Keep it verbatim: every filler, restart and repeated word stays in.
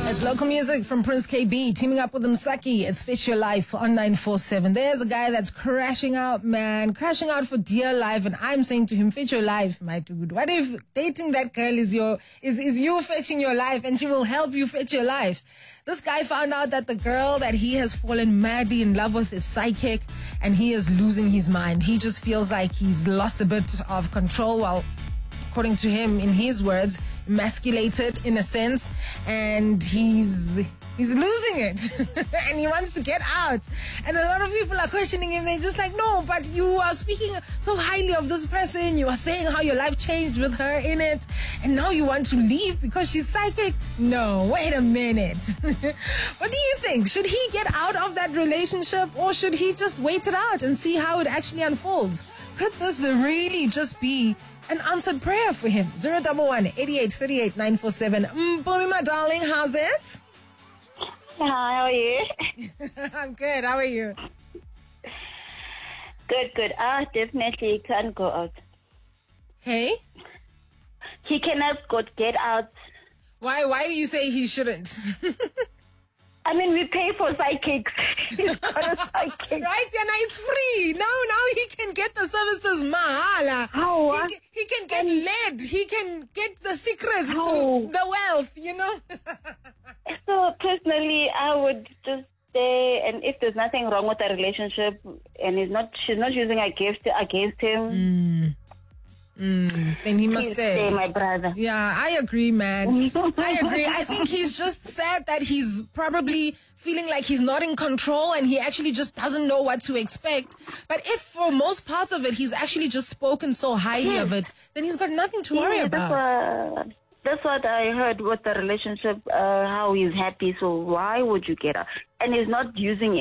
It's local music from Prince K B teaming up with Msaki. It's Fetch Your Life on nine four seven. There's a guy that's crashing out, man, crashing out for dear life, and I'm saying to him, fetch your life, my dude. What if dating that girl is your is is you fetching your life, and she will help you fetch your life? This guy found out that the girl that he has fallen madly in love with is psychic, and he is losing his mind. He just feels like he's lost a bit of control while, according to him, in his words, emasculated in a sense, and he's he's losing it and he wants to get out. And a lot of people are questioning him. They're just like, no, but you are speaking so highly of this person. You are saying how your life changed with her in it, and now you want to leave because she's psychic. No, wait a minute. What do you think? Should he get out of that relationship, or should he just wait it out and see how it actually unfolds? Could this really just be an answered prayer for him? Zero double one eighty eight thirty eight nine four seven. Mpumi, my darling, how's it? Hi, how are you? I'm good. How are you? Good, good. Ah, definitely can't go out. Hey, He cannot go get out. why? Why do you say he shouldn't? I mean, we pay for psychics. He's got a psychic. Right, and it's free. Now, now he can get the services mahala. How, He, what? ca- he can get led. He can get the secrets How? to the wealth, you know? So personally, I would just stay, and if there's nothing wrong with the relationship, and he's not, she's not using a gift against him, Mm, then he must please stay. stay, my brother. Yeah, I agree, man. I agree. I think he's just sad that he's probably feeling like he's not in control, and he actually just doesn't know what to expect. But if for most parts of it, he's actually just spoken so highly of it, then he's got nothing to worry Yeah, that's about. what, that's what I heard with the relationship, uh, how he's happy. So why would you get out? And he's not using